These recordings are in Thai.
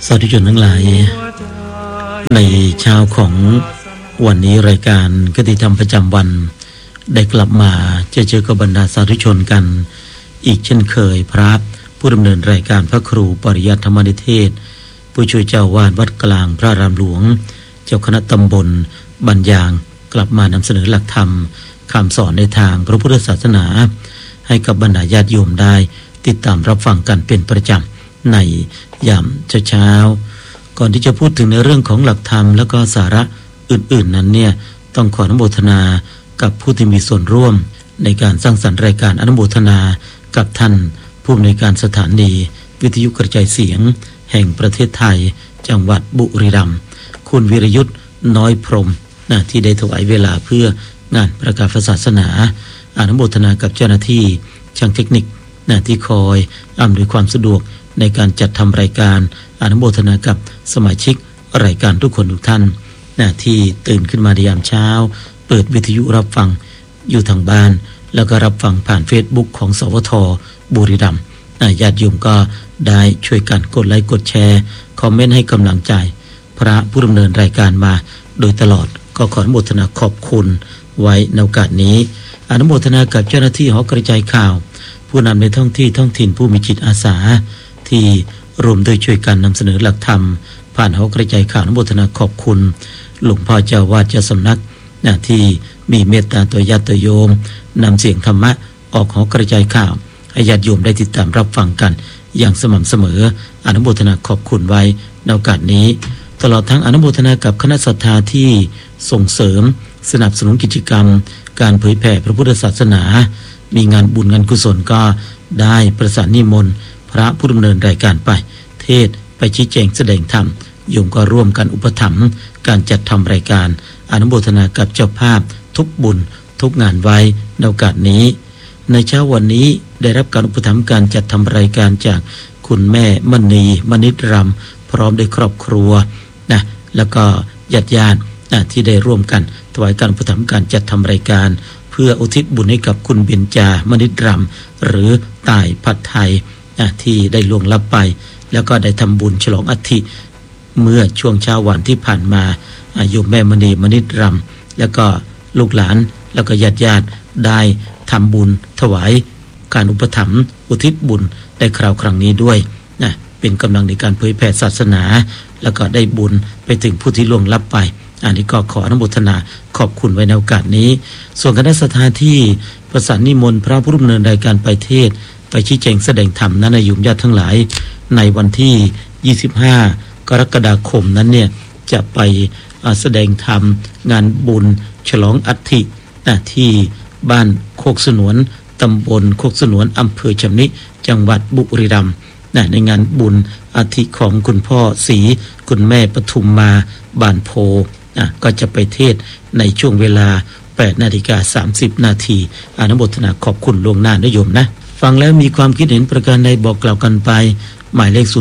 สาธุชนทั้งหลายในเช้าของวันนี้รายการคติธรรมประจำวันได้กลับมาเจอกับบรรดาสาธุชนกันอีกเช่นเคยพระผู้ดำเนินรายการพระครูปริยัติธรรมนิเทศผู้ช่วยเจ้าวาดวัดกลางพระรามหลวงเจ้าคณะตำบลบัญญางกลับมานำเสนอหลักธรรมคำสอนในทางพระพุทธศาสนาให้กับบรรดาญาติโยมได้ติดตามรับฟังกันเป็นประจำในยามเช้าก่อนที่จะพูดถึงในเรื่องของหลักธรรมแล้วก็สาระอื่นๆนั้นเนี่ยต้องขออนุโมทนากับผู้ที่มีส่วนร่วมในการสร้างสรรค์รายการอนุโมทนากับท่านผู้อำนวยการสถานีวิทยุกระจายเสียงแห่งประเทศไทยจังหวัดบุรีรัมย์คุณวิรยุทธ์น้อยพรหมที่ได้ถวายเวลาเพื่องานประกาศศาสนาอนุโมทนากับเจ้าหน้าที่ช่างเทคนิคที่คอยอำนวยความสะดวกในการจัดทำรายการอนุโมทนากับสมาชิกรายการทุกคนทุกท่านที่ตื่นขึ้นมาในยามเช้าเปิดวิทยุรับฟังอยู่ทางบ้านแล้วก็รับฟังผ่าน Facebook ของสวทบุรีรัมย์ญาติโยมก็ได้ช่วยกันกดไลค์กดแชร์คอมเมนต์ให้กำลังใจพระผู้ดำเนินรายการมาโดยตลอดก็ขออนุโมทนาขอบคุณไว้ในโอกาสนี้อนุโมทนากับเจ้าหน้าที่หอกระจายข่าวผู้นำในท้องที่ท้องถิ่นผู้มีจิตอาสาที่รวมด้วยช่วยกันนำเสนอหลักธรรมผ่านหอกระจายข่าวอนุโมทนาขอบคุณหลวงพ่อเจ้าวาดเจ้าสำนักที่มีเมตตาต่อญาติโยมนำเสียงธรรมะออกหอกระจายข่าวให้ญาติโยมได้ติดตามรับฟังกันอย่างสม่ำเสมออนุโมทนาขอบคุณไว้ในโอกาสนี้ตลอดทั้งอนุโมทนากับคณะศรัทธาที่ส่งเสริมสนับสนุนกิจกรรมการเผยแผ่พระพุทธศาสนามีงานบุญงานกุศลก็ได้ประสานนิมนต์พระผู้ดำเนินรายการไปเทศไปชี้แจงแสดงธรรมโยมก็ร่วมกันอุปถัมภ์การจัดทำรายการอนุโมทนากับเจ้าภาพทุกบุญทุกงานไว้ในโอกาสนี้ในเช้าวันนี้ได้รับการอุปถัมภ์การจัดทำรายการจากคุณแม่มณีมณิตรำพร้อมด้วยครอบครัวแล้วก็ญาติที่ได้ร่วมกันถวายการอุปถัมภ์การจัดทำรายการเพื่ออุทิศบุญให้กับคุณเบญจามณิตรำหรือต่ายผัดไทยที่ได้ล่วงลับไปแล้วก็ได้ทำบุญฉลองอัฐิเมื่อช่วงเช้าวันที่ผ่านมาโยมแม่มณีมณิตรำแล้วก็ลูกหลานแล้วก็ญาติได้ทำบุญถวายการอุปถัมภ์อุทิศบุญในคราวครั้งนี้ด้วยเป็นกำลังในการเผยแผ่ศาสนาแล้วก็ได้บุญไปถึงผู้ที่ล่วงลับไปอันนี้ก็ขออนุโมทนาขอบคุณไว้ในโอกาสนี้ส่วนคณะศรัทธาที่ประสานนิมนต์พระผู้ดำเนินรายการไปเทศไปชี้แจงแสดงธรรมนั้นโยมญาติทั้งหลายในวันที่25กรกฎาคมนั้นเนี่ยจะไปแสดงธรรมงานบุญฉลองอัฐิที่บ้านโคกสนวนตำบลโคกสนวนอำเภอชำนิจังหวัดบุรีรัมย์ในงานบุญอัฐิของคุณพ่อศรีคุณแม่ปทุมมาบานโพก็จะไปเทศในช่วงเวลา 8:30 นาทีอนุโมทนาขอบคุณล่วงหน้านะโยมนะฟังแล้วมีความคิดเห็นประการใดบอกกล่าวกันไปหมายเลข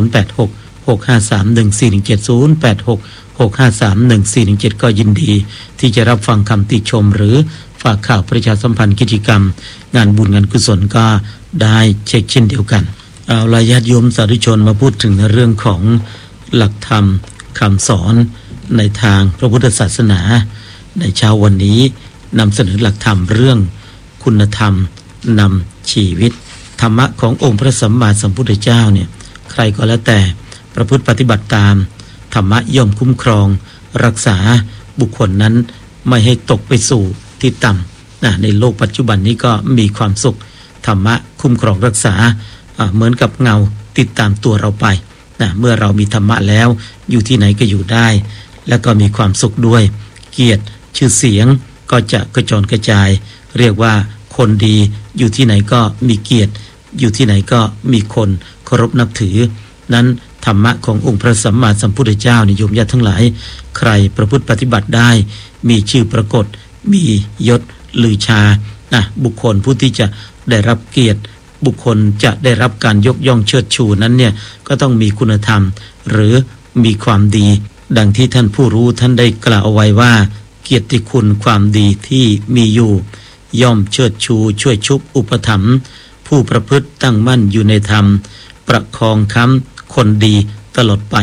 0866531417 ก็ยินดีที่จะรับฟังคำติชมหรือฝากข่าวประชาสัมพันธ์กิจกรรมงานบุญงานกุศลก็ได้เช็คเช่นเดียวกันเอาล่ะญาติโยมสาธุชนมาพูดถึงเรื่องของหลักธรรมคำสอนในทางพระพุทธศาสนาในเช้าวันนี้นำเสนอหลักธรรมเรื่องคุณธรรมนำชีวิตธรรมะขององค์พระสัมมาสัมพุทธเจ้าเนี่ยใครก็แล้วแต่ประพฤติปฏิบัติตามธรรมะย่อมคุ้มครองรักษาบุคคลนั้นไม่ให้ตกไปสู่ที่ต่ำในโลกปัจจุบันนี้ก็มีความสุขธรรมะคุ้มครองรักษาเหมือนกับเงาติดตามตัวเราไปเมื่อเรามีธรรมะแล้วอยู่ที่ไหนก็อยู่ได้แล้วก็มีความสุขด้วยเกียรติชื่อเสียงก็จะกระจรกระจายเรียกว่าคนดีอยู่ที่ไหนก็มีเกียรติอยู่ที่ไหนก็มีคนเคารพนับถือนั้นธรรมะขององค์พระสัมมาสัมพุทธเจ้านิยมญาติทั้งหลายใครประพฤติปฏิบัติได้มีชื่อปรากฏมียศลือชาบุคคลผู้ที่จะได้รับเกียรติบุคคลจะได้รับการยกย่องเชิดชูนั้นเนี่ยก็ต้องมีคุณธรรมหรือมีความดีดังที่ท่านผู้รู้ท่านได้กล่าวเอาไว้ว่าเกียรติคุณความดีที่มีอยู่ย่อมเชิดชูช่วยชุบอุปถัมภ์ผู้ประพฤติตั้งมั่นอยู่ในธรรมประคองค้ำคนดีตลอดไป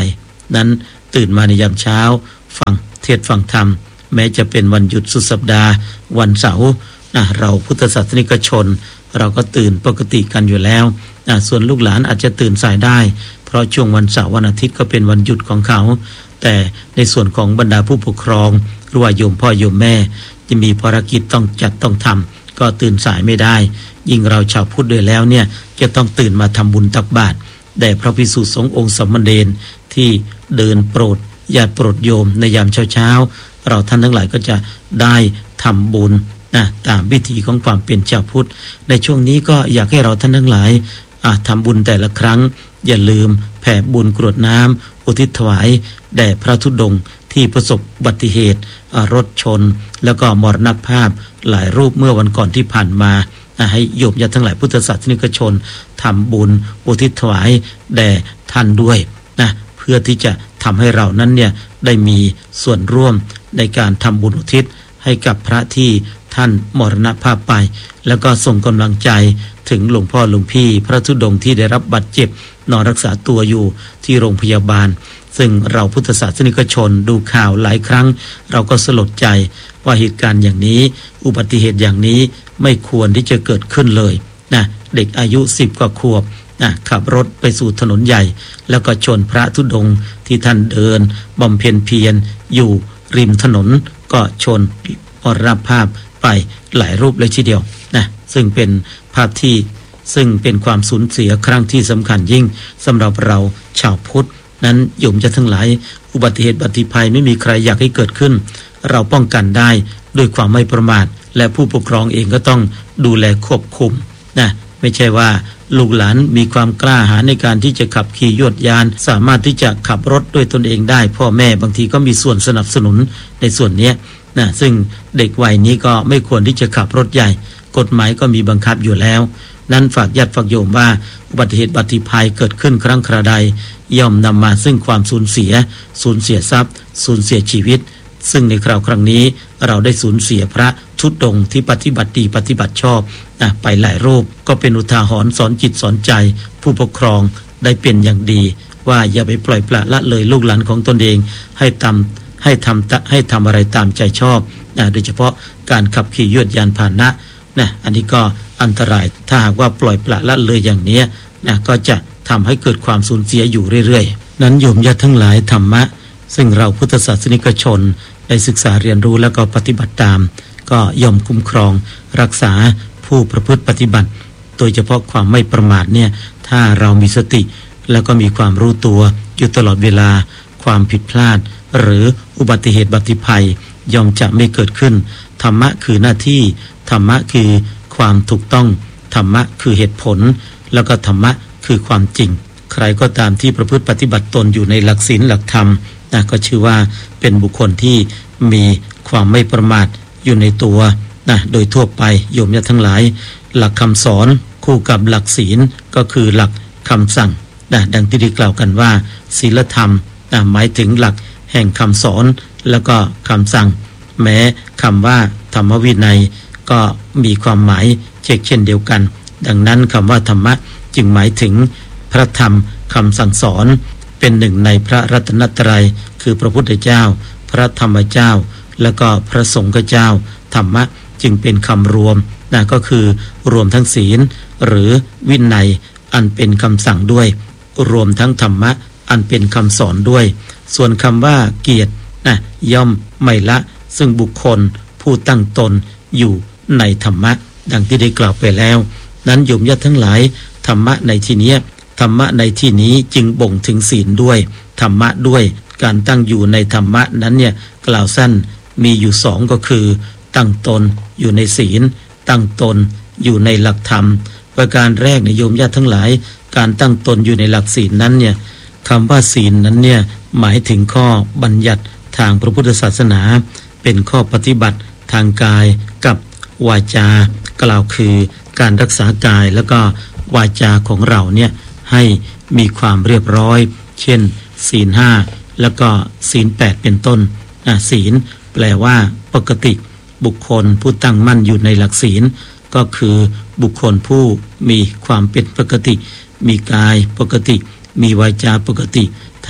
นั้นตื่นมาในยามเช้าฟังเทศน์ฟังธรรมแม้จะเป็นวันหยุดสุดสัปดาห์วันเสาร์เราพุทธศาสนิกชนเราก็ตื่นปกติกันอยู่แล้วส่วนลูกหลานอาจจะตื่นสายได้เพราะช่วงวันเสาร์วันอาทิตย์ก็เป็นวันหยุดของเขาแต่ในส่วนของบรรดาผู้ปกครองหรือว่าโยมพ่อโยมแม่จะมีภารกิจต้องจัดต้องทำก็ตื่นสายไม่ได้ยิ่งเราชาวพุทธด้วยแล้วเนี่ยจะต้องตื่นมาทำบุญตักบาตรแด่พระภิกษุสงฆ์องค์สมณเณรที่เดินโปรดญาติโปรดโยมในยามเช้าเราท่านทั้งหลายก็จะได้ทำบุญตามวิถีของความเป็นชาวพุทธในช่วงนี้ก็อยากให้เราท่านทั้งหลายทำบุญแต่ละครั้งอย่าลืมแผ่บุญกรวดน้ำอุทิศถวายแด่พระธุดงค์ที่ประสบอุบัติเหตุรถชนแล้วก็มรณภาพหลายรูปเมื่อวันก่อนที่ผ่านมาให้โยมญาติทั้งหลายพุทธศาสนิกชนทำบุญอุทิศถวายแด่ท่านด้วยเพื่อที่จะทำให้เรานั้นเนี่ยได้มีส่วนร่วมในการทำบุญอุทิศให้กับพระที่ท่านมรณภาพไปแล้วก็ส่งกำลังใจถึงหลวงพ่อหลวงพี่พระธุดงค์ที่ได้รับบาดเจ็บนอนรักษาตัวอยู่ที่โรงพยาบาลซึ่งเราพุทธศาสนิกชนดูข่าวหลายครั้งเราก็สลดใจว่าเหตุการณ์อย่างนี้อุบัติเหตุอย่างนี้ไม่ควรที่จะเกิดขึ้นเลยเด็กอายุ10 กว่าขวบขับรถไปสู่ถนนใหญ่แล้วก็ชนพระธุดงค์ที่ท่านเดินบำเพ็ญเพียรอยู่ริมถนนก็ชนมรณภาพไปหลายรูปเลยทีเดียวซึ่งเป็นภาพที่ซึ่งเป็นความสูญเสียครั้งที่สำคัญยิ่งสำหรับเราชาวพุทธนั้นโยมจะทั้งหลายอุบัติเหตุอุบัติภัยไม่มีใครอยากให้เกิดขึ้นเราป้องกันได้ด้วยความไม่ประมาทและผู้ปกครองเองก็ต้องดูแลควบคุมไม่ใช่ว่าลูกหลานมีความกล้าหาญในการที่จะขับขี่ยวดยานสามารถที่จะขับรถด้วยตนเองได้พ่อแม่บางทีก็มีส่วนสนับสนุนในส่วนนี้ซึ่งเด็กวัยนี้ก็ไม่ควรที่จะขับรถใหญ่กฎหมายก็มีบังคับอยู่แล้วนั้นฝากญาติฝากโยมว่าอุบัติเหตุอุบัติภัยเกิดขึ้นครั้งคราใดย่อมนำมาซึ่งความสูญเสียทรัพย์สูญเสียชีวิตซึ่งในคราวครั้งนี้เราได้สูญเสียพระธุดงค์ที่ปฏิบัติดีปฏิบัติชอบไปหลายรูปก็เป็นอุทาหรณ์สอนจิตสอนใจผู้ปกครองได้เป็นอย่างดีว่าอย่าไปปล่อยปละละเลยลูกหลานของตนเองให้ทำอะไรตามใจชอบโดยเฉพาะการขับขี่ยวดยานพาหนะอันนี้ก็อันตรายถ้าหากว่าปล่อยปละละเลยอย่างนี้ก็จะทำให้เกิดความสูญเสียอยู่เรื่อยๆนั้นโยมญาติทั้งหลายธรรมะซึ่งเราพุทธศาสนิกชนได้ศึกษาเรียนรู้แล้วก็ปฏิบัติตามก็ย่อมคุ้มครองรักษาผู้ประพฤติปฏิบัติโดยเฉพาะความไม่ประมาทเนี่ยถ้าเรามีสติแล้วก็มีความรู้ตัวอยู่ตลอดเวลาความผิดพลาดหรืออุบัติเหตุอุบัติภัยย่อมจะไม่เกิดขึ้นธรรมะคือหน้าที่ธรรมะคือความถูกต้องธรรมะคือเหตุผลแล้วก็ธรรมะคือความจริงใครก็ตามที่ประพฤติปฏิบัติตนอยู่ในหลักศีลหลักธรรมก็ชื่อว่าเป็นบุคคลที่มีความไม่ประมาทอยู่ในตัวโดยทั่วไปโยมญาติทั้งหลายหลักคำสอนคู่กับหลักศีลก็คือหลักคำสั่งดังที่ได้กล่าวกันว่าศีลธรรมหมายถึงหลักแห่งคำสอนแล้วก็คำสั่งแม้คำว่าธรรมวินัยก็มีความหมายเช่นเดียวกันดังนั้นคำว่าธรรมะจึงหมายถึงพระธรรมคำสั่งสอนเป็นหนึ่งในพระรัตนตรัยคือพระพุทธเจ้าพระธรรมเจ้าแล้วก็พระสงฆ์เจ้าธรรมะจึงเป็นคำรวมก็คือรวมทั้งศีลหรือวินัยอันเป็นคำสั่งด้วยรวมทั้งธรรมะอันเป็นคำสอนด้วยส่วนคำว่าเกียรติย่อมไม่ละซึ่งบุคคลผู้ตั้งตนอยู่ในธรรมะดังที่ได้กล่าวไปแล้วนั้นโยมญาติทั้งหลายธรรมะในที่นี้ธรรมะในที่นี้จึงบ่งถึงศีลด้วยธรรมะด้วยการตั้งอยู่ในธรรมะนั้นเนี่ยกล่าวสั้นมีอยู่สองก็คือตั้งตนอยู่ในศีลตั้งตนอยู่ในหลักธรรมประการแรกในโยมญาติทั้งหลายการตั้งตนอยู่ในหลักศีลนั้นเนี่ยคำว่าศีลนั้นเนี่ยหมายถึงข้อบัญญัติทางพระพุทธศาสนาเป็นข้อปฏิบัติทางกายกับวาจากล่าวคือการรักษากายแล้วก็วาจาของเราเนี่ยให้มีความเรียบร้อยเช่นศีล 5แล้วก็ศีล 8เป็นต้นศีลแปลว่าปกติบุคคลผู้ตั้งมั่นอยู่ในหลักศีลก็คือบุคคลผู้มีความเป็นปกติมีกายปกติมีวาจาปกติถ้า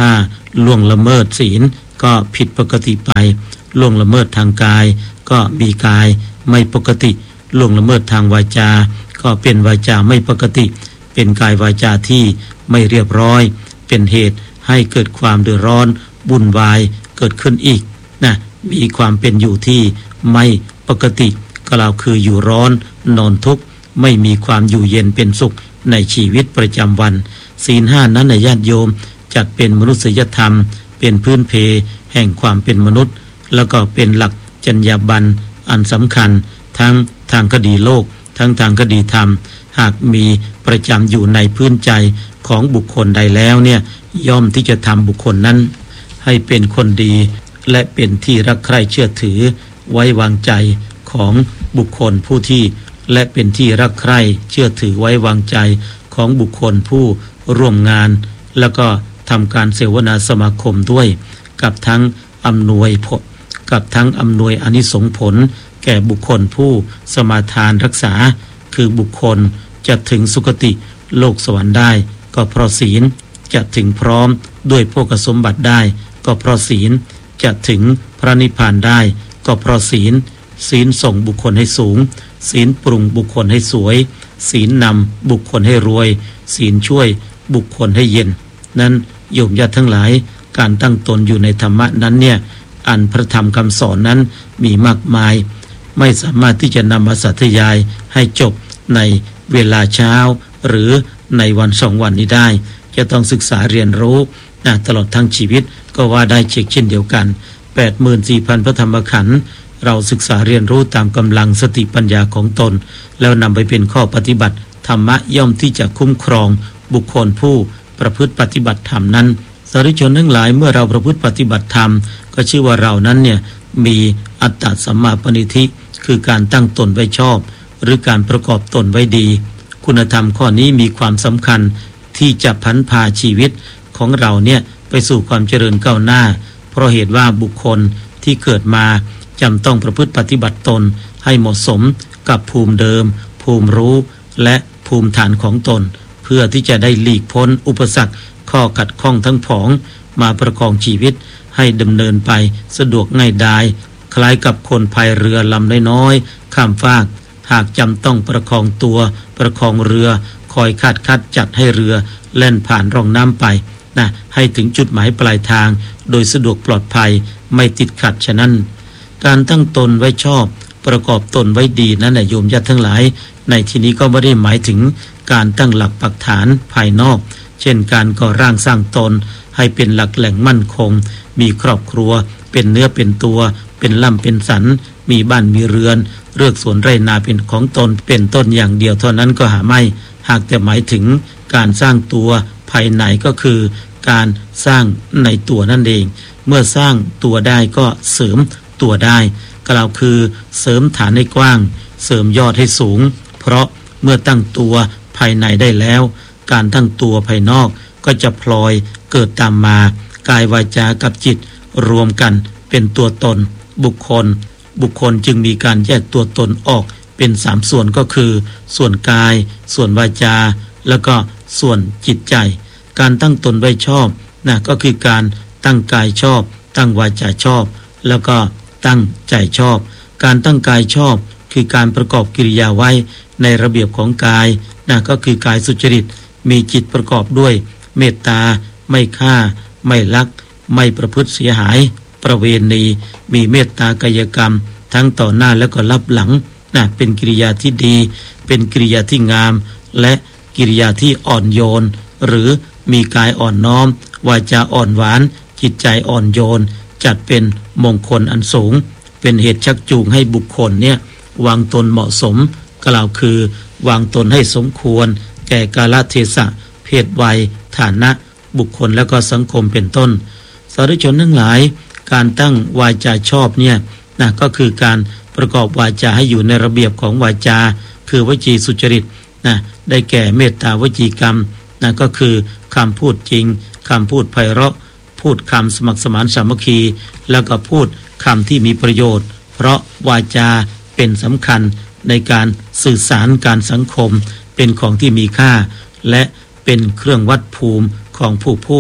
ล่วงละเมิดศีลก็ผิดปกติไปล่วงละเมิดทางกายก็มีกายไม่ปกติล่วงละเมิดทางวาจาก็เป็นวาจาไม่ปกติเป็นกายวาจาที่ไม่เรียบร้อยเป็นเหตุให้เกิดความเดือดร้อนวุ่นวายเกิดขึ้นอีกนะมีความเป็นอยู่ที่ไม่ปกติกล่าวคืออยู่ร้อนนอนทุกข์ไม่มีความอยู่เย็นเป็นสุขในชีวิตประจำวันศีล 5นั้นในญาติโยมจัดเป็นมนุษยธรรมเป็นพื้นเพแห่งความเป็นมนุษย์แล้วก็เป็นหลักจรรยาบรรณอันสำคัญทั้งทางคดีโลกทั้งทางคดีธรรมหากมีประจำอยู่ในพื้นใจของบุคคลใดแล้วเนี่ยย่อมที่จะทำบุคคลนั้นให้เป็นคนดีและเป็นที่รักใคร่เชื่อถือไว้วางใจของบุคคลผู้ที่และเป็นที่รักใคร่เชื่อถือไว้วางใจของบุคคลผู้ร่วมงานแล้วก็ทำการเสวนาสมาคมด้วยกับทั้งอำนวยอานิสงส์ผลแก่บุคคลผู้สมาทานรักษาคือบุคคลจะถึงสุคติโลกสวรรค์ได้ก็เพราะศีลจะถึงพร้อมด้วยโภคสมบัติได้ก็เพราะศีลจะถึงพระนิพพานได้ก็เพราะศีลส่งบุคคลให้สูงศีลปรุงบุคคลให้สวยศีลนำบุคคลให้รวยศีลช่วยบุคคลให้เย็นนั้นโยมญาติทั้งหลายการตั้งตนอยู่ในธรรมะนั้นเนี่ยอันพระธรรมคำสอนนั้นมีมากมายไม่สามารถที่จะนำมาสาธยายให้จบในเวลาเช้าหรือในวัน2 วันนี้ได้จะต้องศึกษาเรียนรู้ตลอดทั้งชีวิตก็ว่าได้เช่นเดียวกัน 84,000 พระธรรมขันธ์เราศึกษาเรียนรู้ตามกำลังสติปัญญาของตนแล้วนำไปเป็นข้อปฏิบัติธรรมะย่อมที่จะคุ้มครองบุคคลผู้ประพฤติปฏิบัติธรรมนั้นสาธุชนทั้งหลายเมื่อเราประพฤติปฏิบัติธรรมก็ชื่อว่าเรานั้นเนี่ยมีอัตตสัมมาปณิธิคือการตั้งตนไว้ชอบหรือการประกอบตนไว้ดีคุณธรรมข้อนี้มีความสำคัญที่จะพันพาชีวิตของเราเนี่ยไปสู่ความเจริญก้าวหน้าเพราะเหตุว่าบุคคลที่เกิดมาจำต้องประพฤติปฏิบัติตนให้เหมาะสมกับภูมิเดิมภูมิรู้และภูมิฐานของตนเพื่อที่จะได้หลีกพ้นอุปสรรคข้อขัดข้องทั้งผองมาประคองชีวิตให้ดำเนินไปสะดวกง่ายดายคล้ายกับคนพายเรือลำน้อยๆข้ามฟากหากจำต้องประคองตัวประคองเรือคอยคัดจัดให้เรือแล่นผ่านร่องน้ำไปให้ถึงจุดหมายปลายทางโดยสะดวกปลอดภัยไม่ติดขัดฉะนั้นการตั้งตนไว้ชอบประกอบตนไว้ดีนั้นโยมญาติทั้งหลายในที่นี้ก็ไม่ได้หมายถึงการตั้งหลักปักฐานภายนอกเช่นการก่อร่างสร้างตนให้เป็นหลักแหล่งมั่นคงมีครอบครัวเป็นเนื้อเป็นตัวเป็นล่ำเป็นสันมีบ้านมีเรือนเลือกสวนไร่นาเป็นของตนเป็นต้นอย่างเดียวเท่านั้นก็หาไม่หากแต่หมายถึงการสร้างตัวภายในก็คือการสร้างในตัวนั่นเองเมื่อสร้างตัวได้ก็เสริมตัวได้กล่าวคือเสริมฐานให้กว้างเสริมยอดให้สูงเพราะเมื่อตั้งตัวภายในได้แล้วการตั้งตัวภายนอกก็จะพลอยเกิดตามมากายวาจากับจิตรวมกันเป็นตัวตนบุคคลจึงมีการแยกตัวตนออกเป็น3ส่วนก็คือส่วนกายส่วนวาจาแล้วก็ส่วนจิตใจการตั้งตนไว้ชอบก็คือการตั้งกายชอบตั้งวาจาชอบแล้วก็ตั้งใจชอบการตั้งกายชอบคือการประกอบกิริยาไว้ในระเบียบของกายก็คือกายสุจริตมีจิตประกอบด้วยเมตตาไม่ฆ่าไม่ลักไม่ประพฤติเสียหายประเวณีมีเมตตากายกรรมทั้งต่อหน้าแล้วก็ลับหลังเป็นกิริยาที่ดีเป็นกิริยาที่งามและกิริยาที่อ่อนโยนหรือมีกายอ่อนน้อมวาจาอ่อนหวานจิตใจอ่อนโยนจัดเป็นมงคลอันสูงเป็นเหตุชักจูงให้บุคคลเนี่ยวางตนเหมาะสมกล่าวคือวางตนให้สมควรแก่กาลเทศะเพศวัยฐานะบุคคลแล้วก็สังคมเป็นต้นสาธุชนทั้งหลายการตั้งวาจาชอบเนี่ยก็คือการประกอบวาจาให้อยู่ในระเบียบของวาจาคือวจีสุจริตได้แก่เมตตาวจีกรรมก็คือคำพูดจริงคำพูดไพเราะพูดคำสมัครสมานสามัคคีแล้วก็พูดคำที่มีประโยชน์เพราะวาจาเป็นสำคัญในการสื่อสารการสังคมเป็นของที่มีค่าและเป็นเครื่องวัดภูมิของผู้พูด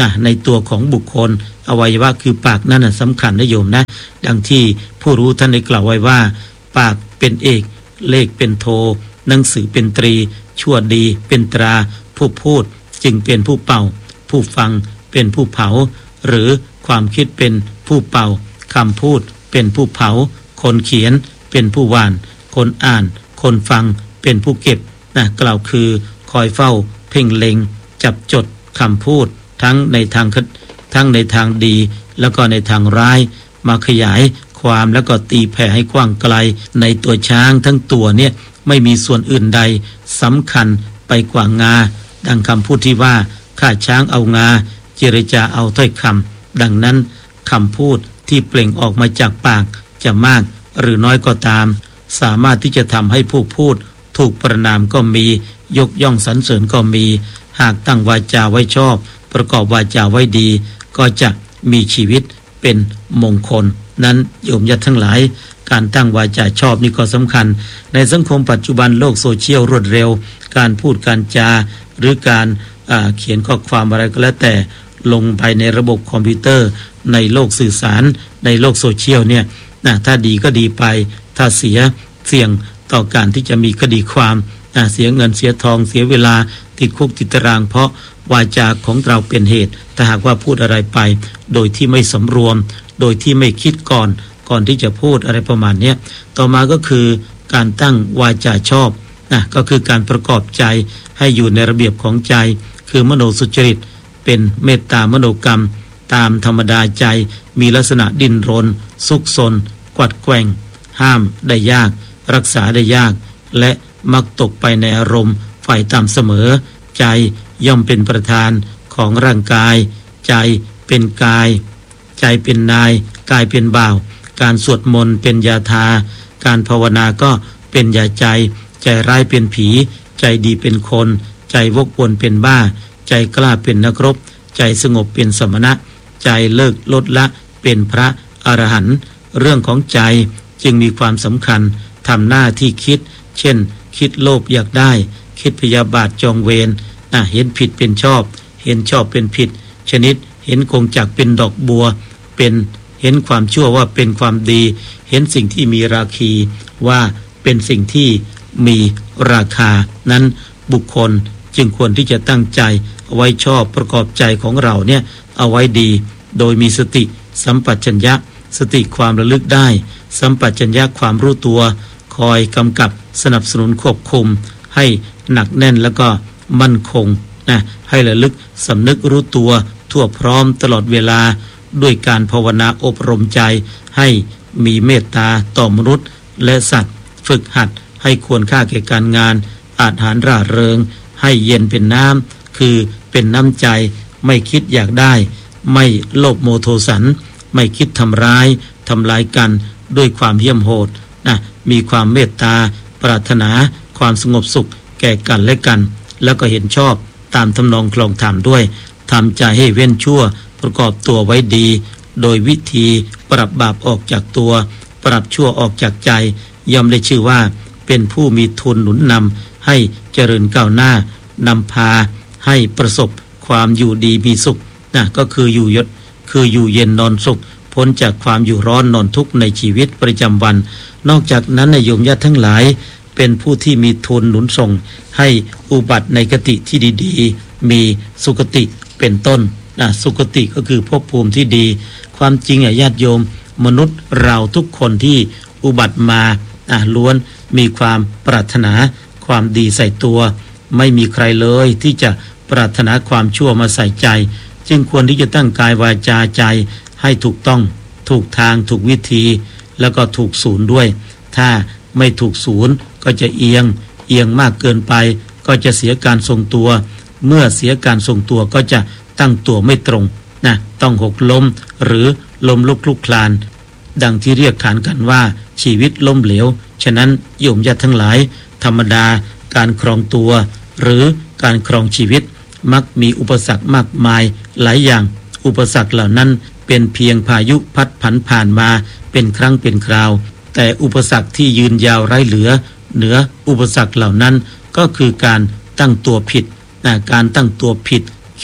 ในตัวของบุคคลอวัยวะคือปากนั่นสำคัญนะโยมนะดังที่ผู้รู้ท่านได้กล่าวไว้ว่าปากเป็นเอกเลขเป็นโทหนังสือเป็นตรีชั่วดีเป็นตราผู้พูดจึงเป็นผู้เป่าผู้ฟังเป็นผู้เผาหรือความคิดเป็นผู้เป่าคำพูดเป็นผู้เผาคนเขียนเป็นผู้หว่านคนอ่านคนฟังเป็นผู้เก็บกล่าวคือคอยเฝ้าเพ่งเล็งจับจดคำพูดทั้งในทางดีแล้วก็ในทางร้ายมาขยายความแล้วก็ตีแผ่ให้กว้างไกลในตัวช้างทั้งตัวเนี่ยไม่มีส่วนอื่นใดสำคัญไปกว่างาดังคำพูดที่ว่าข้าช้างเอางาเจรจาเอาถ้อยคำดังนั้นคำพูดที่เปล่งออกมาจากปากจะมากหรือน้อยก็ตามสามารถที่จะทำให้ผู้พูดถูกประณามก็มียกย่องสรรเสริญก็มีหากตั้งวาจาไว้ชอบประกอบวาจาไว้ดีก็จะมีชีวิตเป็นมงคลนั้นโยมญาติทั้งหลายการตั้งวาจาชอบนี่ก็สำคัญในสังคมปัจจุบันโลกโซเชียลรวดเร็วการพูดการจาหรือการเขียนข้อความอะไรก็แล้วแต่ลงไปในระบบคอมพิวเตอร์ในโลกสื่อสารในโลกโซเชียลเนี่ยถ้าดีก็ดีไปถ้าเสี่ยงต่อการที่จะมีคดีความเสียเงินเสียทองเสียเวลาติดคุกติดตารางเพราะวาจาของเราเป็นเหตุถ้าหากว่าพูดอะไรไปโดยที่ไม่สำรวมโดยที่ไม่คิดก่อนที่จะพูดอะไรประมาณนี้ต่อมาก็คือการตั้งวาจาชอบก็คือการประกอบใจให้อยู่ในระเบียบของใจคือมโนสุจริตเป็นเมตตามโนกรรมตามธรรมดาใจมีลักษณะดิ้นรนซุกซนกวัดแกว่งห้ามได้ยากรักษาได้ยากและมักตกไปในอารมณ์ฝ่ายต่ำเสมอใจย่อมเป็นประธานของร่างกายใจเป็นกายใจเป็นนายกายเป็นบ่าวการสวดมนต์เป็นยาทาการภาวนาก็เป็นยาใจใจร้ายเป็นผีใจดีเป็นคนใจวกวนเป็นบ้าใจกล้าเป็นนักรบใจสงบเป็นสมณะใจเลิกลดละเป็นพระอรหันต์เรื่องของใจจึงมีความสำคัญทำหน้าที่คิดเช่นคิดโลภอยากได้คิดพยาบาทจองเวรเห็นผิดเป็นชอบเห็นชอบเป็นผิดชนิดเห็นกงจักรเป็นดอกบัวเป็นเห็นความชั่วว่าเป็นความดีเห็นสิ่งที่มีราคีว่าเป็นสิ่งที่มีราคานั้นบุคคลจึงควรที่จะตั้งใจเอาไว้ชอบประกอบใจของเราเนี่ยเอาไว้ดีโดยมีสติสัมปชัญญะสติความระลึกได้สัมปชัญญะความรู้ตัวคอยกำกับสนับสนุนควบคุมให้หนักแน่นแล้วก็มั่นคงให้ระลึกสำนึกรู้ตัวทั่วพร้อมตลอดเวลาด้วยการภาวนาอบรมใจให้มีเมตตาต่อมนุษย์และสัตว์ฝึกหัดให้ควรค่าแก่การงานอาจหารร่าเริงให้เย็นเป็นน้ำคือเป็นน้ำใจไม่คิดอยากได้ไม่โลภโมโทสันไม่คิดทำร้ายทำลายกันด้วยความเหี้ยมโหดมีความเมตตาปรารถนาความสงบสุขแก่กันและกันแล้วก็เห็นชอบตามทำนองคลองธรรมด้วยทำใจให้เว้นชั่วประกอบตัวไว้ดีโดยวิธีปรับบาปออกจากตัวปรับชั่วออกจากใจย่อมได้ชื่อว่าเป็นผู้มีทุนหนุนนำให้เจริญก้าวหน้านำพาให้ประสบความอยู่ดีมีสุขก็คืออยู่เย็นนอนสุขพ้นจากความอยู่ร้อนนอนทุกข์ในชีวิตประจำวันนอกจากนั้นโยมญาติทั้งหลายเป็นผู้ที่มีทุนหนุนส่งให้อุบัติในกติที่ดีๆมีสุคติเป็นต้นสุคติก็คือภพภูมิที่ดีความจริงญาติโยมมนุษย์เราทุกคนที่อุบัติมาล้วนมีความปรารถนาความดีใส่ตัวไม่มีใครเลยที่จะปรารถนาความชั่วมาใส่ใจจึงควรที่จะตั้งกายวาจาใจให้ถูกต้องถูกทางถูกวิธีแล้วก็ถูกศูนย์ด้วยถ้าไม่ถูกศูนย์ก็จะเอียงมากเกินไปก็จะเสียการทรงตัวเมื่อเสียการทรงตัวก็จะตั้งตัวไม่ตรงต้องหกล้มหรือล้มลุกคลุกคลานดังที่เรียกขานกันว่าชีวิตล้มเหลวฉะนั้นโยมญาติทั้งหลายธรรมดาการครองตัวหรือการครองชีวิตมักมีอุปสรรคมากมายหลายอย่างอุปสรรคเหล่านั้นเป็นเพียงพายุพัดผันผ่านมาเป็นครั้งเป็นคราวแต่อุปสรรคที่ยืนยาวไร้เหนืออุปสรรคเหล่านั้นก็คือการตั้งตัวผิดการตั้งตัวผิดคิด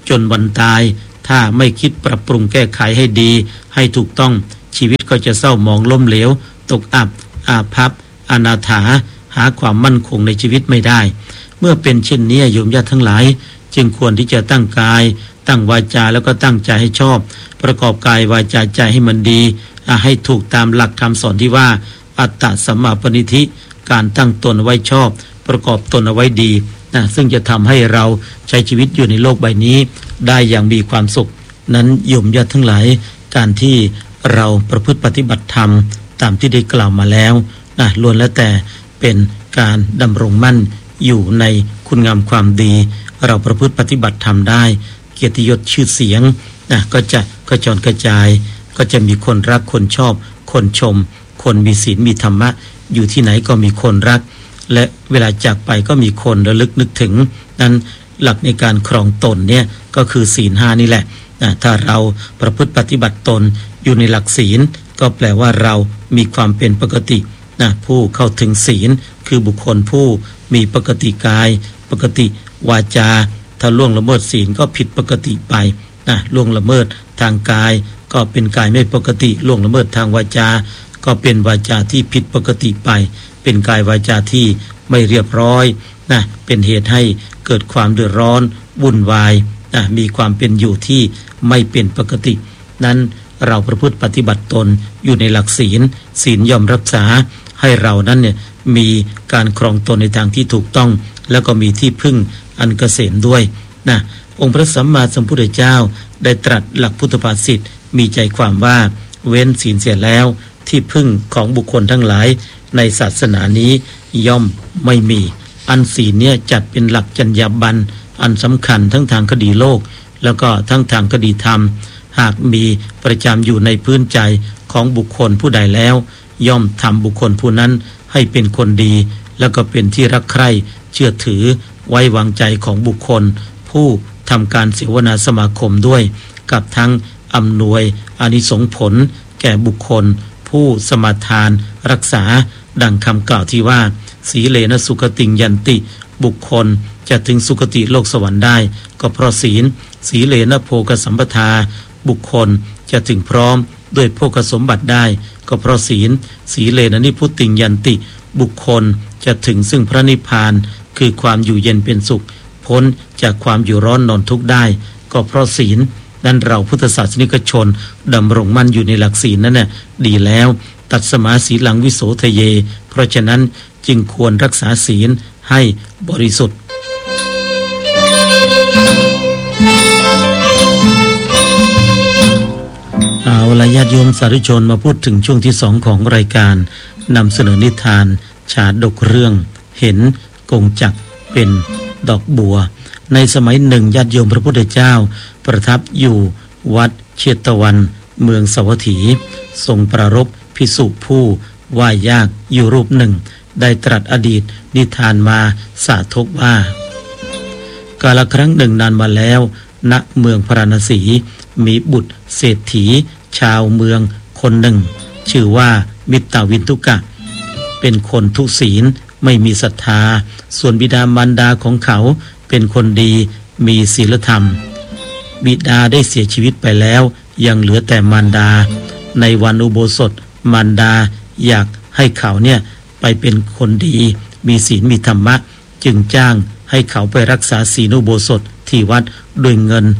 จนวันตายถ้าไม่คิดปรับปรุงแก้ไขให้ดีให้ถูกต้องชีวิตก็จะเศร้าหมองล้มเหลวตกอับอาภัพอนาถาหาความมั่นคงในชีวิตไม่ได้เมื่อเป็นเช่นนี้โยมญาติทั้งหลายจึงควรที่จะตั้งกายตั้งวาจาแล้วก็ตั้งใจให้ชอบประกอบกายวาจาใจให้มันดีให้ถูกตามหลักคำสอนที่ว่าอัตตสัมมาปณิธิการตั้งตนไว้ชอบประกอบตนเอาไว้ดีซึ่งจะทำให้เราใช้ชีวิตอยู่ในโลกใบนี้ได้อย่างมีความสุขนั้นโยมญาติทั้งหลายการที่เราประพฤติปฏิบัติธรรมตามที่ได้กล่าวมาแล้วล้วนแล้วแต่เป็นการดำรงมั่นอยู่ในคุณงามความดีเราประพฤติปฏิบัติธรรมได้เกียรติยศชื่อเสียงก็จะกระจรกระจายก็จะมีคนรักคนชอบคนชมคนมีศีลมีธรรมะอยู่ที่ไหนก็มีคนรักและเวลาจากไปก็มีคนระลึกนึกถึงนั้นหลักในการครองตนเนี่ยก็คือศีล 5นี่แหละถ้าเราประพฤติปฏิบัติตนอยู่ในหลักศีลก็แปลว่าเรามีความเป็นปกติผู้เข้าถึงศีลคือบุคคลผู้มีปกติกายปกติวาจาถ้าล่วงละเมิดศีลก็ผิดปกติไปล่วงละเมิดทางกายก็เป็นกายไม่ปกติล่วงละเมิดทางวาจาก็เป็นวาจาที่ผิดปกติไปเป็นกายวาจาที่ไม่เรียบร้อยเป็นเหตุให้เกิดความเดือดร้อนวุ่นวายมีความเป็นอยู่ที่ไม่เป็นปกตินั้นเราประพฤติปฏิบัติตนอยู่ในหลักศีลย่อมรักษาให้เรานั้นเนี่ยมีการครองตนในทางที่ถูกต้องแล้วก็มีที่พึ่งอันเกษมด้วยองค์พระสัมมาสัมพุทธเจ้าได้ตรัสหลักพุทธภาษิตมีใจความว่าเว้นศีลเสียแล้วที่พึ่งของบุคคลทั้งหลายในศาสนานี้ย่อมไม่มีอันศีลเนี่ยจัดเป็นหลักจรรยาบรรณอันสำคัญทั้งทางคดีโลกแล้วก็ทั้งทางคดีธรรมหากมีประจำอยู่ในพื้นใจของบุคคลผู้ใดแล้วย่อมทำบุคคลผู้นั้นให้เป็นคนดีแล้วก็เป็นที่รักใคร่เชื่อถือไว้วางใจของบุคคลผู้ทำการเสวนาสมาคมด้วยกับทั้งอำนวยอานิสงส์ผลแก่บุคคลผู้สมาทานรักษาดังคำกล่าวที่ว่าสีเลนะสุขติงยันติบุคคลจะถึงสุคติโลกสวรรค์ได้ก็เพราะศีลสีเลนะโภคสัมปทาบุคคลจะถึงพร้อมด้วยโภคสมบัติได้ก็เพราะศีลสีเลนะนิพุติงยันติบุคคลจะถึงซึ่งพระนิพพานคือความอยู่เย็นเป็นสุขพ้นจากความอยู่ร้อนนอนทุกข์ได้ก็เพราะศีลนั้นเราพุทธศาสนิกชนดำรงมั่นอยู่ในหลักศีลนั้นน่ะดีแล้วตัดสมาสีลังวิโสทะเยเพราะฉะนั้นจึงควรรักษาศีลให้บริสุทธิ์เอาละญาติโยมสาธุชนมาพูดถึงช่วงที่2ของรายการนำเสนอนิทานชาดกเรื่องเห็นกงจักรเป็นดอกบัวในสมัยหนึ่งญาติโยมพระพุทธเจ้าประทับอยู่วัดเชตวันเมืองสวัสถีทรงปรารภภิกษุผู้ว่ายากอยู่รูปหนึ่งได้ตรัสอดีตนิทานมาสาธกว่ากาลครั้งหนึ่งนานมาแล้วณเมืองพาราณสีมีบุตรเศรษฐีชาวเมืองคนหนึ่งชื่อว่ามิตรวินทุกะเป็นคนทุศีลไม่มีศรัทธาส่วนบิดามารดาของเขาเป็นคนดีมีศีลธรรมบิดาได้เสียชีวิตไปแล้วยังเหลือแต่มารดาในวันอุโบสถมารดาอยากให้เขาเนี่ยไปเป็นคนดีมีศีลมีธรรมะจึงจ้างให้เขาไปรักษาศีลอุโบสถที่วัดด้วยเงิน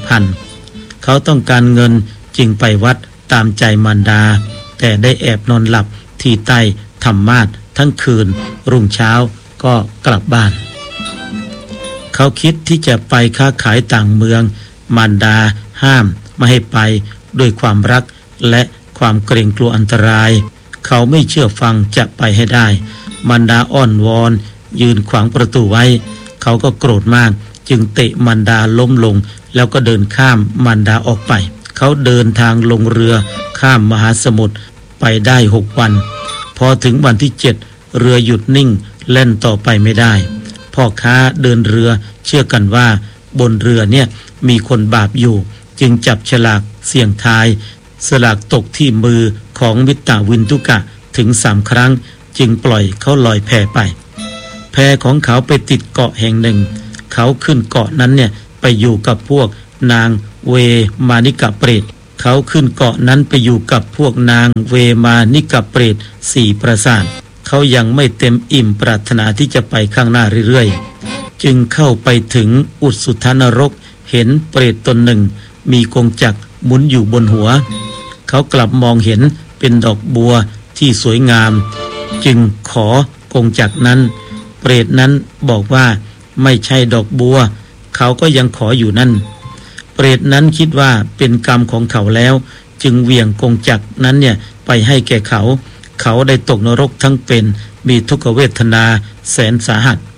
1,000 เขาต้องการเงินจึงไปวัดตามใจมารดาแต่ได้แอบนอนหลับที่ใต้ธรรมาสน์ทั้งคืนรุ่งเช้าก็กลับบ้านเขาคิดที่จะไปค้าขายต่างเมืองมารดาห้ามไม่ให้ไปด้วยความรักและความเกรงกลัวอันตรายเขาไม่เชื่อฟังจะไปให้ได้มารดาอ้อนวอนยืนขวางประตูไว้เขาก็โกรธมากจึงเตะมารดาล้มลงแล้วก็เดินข้ามมารดาออกไปเขาเดินทางลงเรือข้ามมหาสมุทรไปได้6 วันพอถึงวันที่7เรือหยุดนิ่งแล่นต่อไปไม่ได้พ่อค้าเดินเรือเชื่อกันว่าบนเรือเนี่ยมีคนบาปอยู่จึงจับฉลากเสี่ยงทายสลากตกที่มือของมิตรวินทุกะถึง3 ครั้งจึงปล่อยเขาลอยแพไปแพของเขาไปติดเกาะแห่งหนึ่งเขาขึ้นเกาะนั้นเนี่ยไปอยู่กับพวกนางเวมานิกะเปรตเขาขึ้นเกาะนั้นไปอยู่กับพวกนางเวมานิกะเปรต4 ปราสาทเขายังไม่เต็มอิ่มปรารถนาที่จะไปข้างหน้าเรื่อยๆจึงเข้าไปถึงอุสุทนรกเห็นเปรตตนหนึ่งมีกงจักรหมุนอยู่บนหัวเขากลับมองเห็นเป็นดอกบัวที่สวยงามจึงขอกงจักรนั้นเปรตนั้นบอกว่าไม่ใช่ดอกบัวเขาก็ยังขออยู่นั่นเปรตนั้นคิดว่าเป็นกรรมของเขาแล้วจึงเหวี่ยงกงจักรนั้นเนี่ยไปให้แก่เขาได้ตกนรกทั้งเป็นมีทุกขเวทนาแสนสาหัส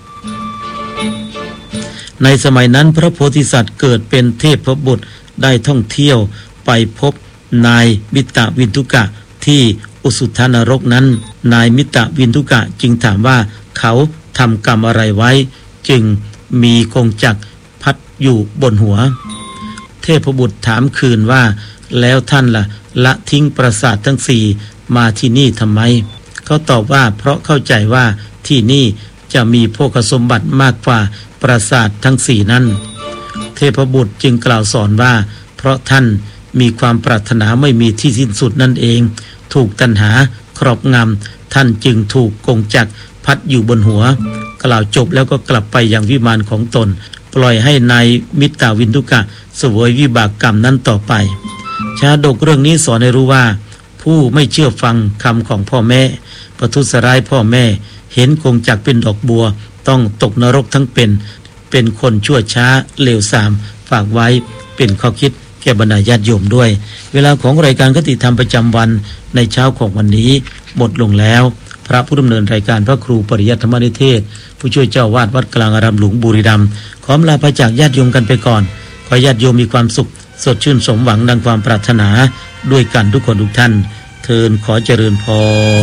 ในสมัยนั้นพระโพธิสัตว์เกิดเป็นเทพบุตรได้ท่องเที่ยวไปพบนายมิตรวินทุกะที่อุสุทธนรกนั้นนายมิตรวินทุกะจึงถามว่าเขาทำกรรมอะไรไว้จึงมีกงจักรพัดอยู่บนหัวเทพบุตรถามคืนว่าแล้วท่านล่ะละทิ้งปราสาททั้ง4มาที่นี่ทำไมเขาตอบว่าเพราะเข้าใจว่าที่นี่จะมีโภคสมบัติมากกว่าปราสาททั้ง4นั้นเทพบุตรจึงกล่าวสอนว่าเพราะท่านมีความปรารถนาไม่มีที่สิ้นสุดนั่นเองถูกตัณหาครอบงำท่านจึงถูกกงจักรพัดอยู่บนหัวกล่าวจบแล้วก็กลับไปยังวิมานของตนปล่อยให้นายมิตรวินทุกะเสวยวิบากกรรมนั้นต่อไปชาดกเรื่องนี้สอนให้รู้ว่าผู้ไม่เชื่อฟังคำของพ่อแม่ประทุษร้ายพ่อแม่เห็นกงจักรเป็นดอกบัวต้องตกนรกทั้งเป็นคนชั่วช้าเลวทรามฝากไว้เป็นข้อคิดแก่บรรดาญาติโยมด้วยเวลาของรายการคติธรรมประจำวันในเช้าของวันนี้หมดลงแล้วพระผู้ดำเนินรายการพระครูปริยัติธรรมนิเทศผู้ช่วยเจ้าวาดวัดกลางอารามหลวงบุรีรัมย์ขอลาไปจากญาติโยมกันไปก่อนขอญาติโยมมีความสุขสดชื่นสมหวังดังความปรารถนาด้วยกันทุกคนทุกท่านเทินขอเจริญพร